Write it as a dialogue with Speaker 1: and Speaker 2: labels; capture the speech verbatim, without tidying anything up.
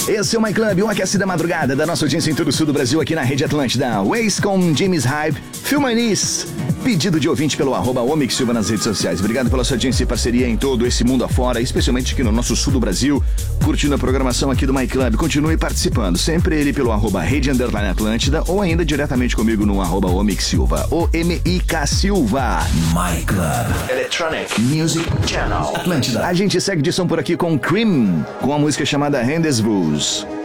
Speaker 1: Esse é o My Club, o aquece da madrugada da nossa audiência em todo o sul do Brasil, aqui na Rede Atlântida. Waze com James Hype, Filmanis. Pedido de ouvinte pelo arroba Omix Silva nas redes sociais. Obrigado pela sua audiência e parceria em todo esse mundo afora, especialmente aqui no nosso sul do Brasil, curtindo a programação aqui do My Club. Continue participando, sempre ele pelo arroba Rede Underline Atlântida ou ainda diretamente comigo no arroba Omix Silva, O M I K Silva. My Club Electronic Music Channel Atlântida. A gente segue de som por aqui com Cream, com a música chamada Rendezvous.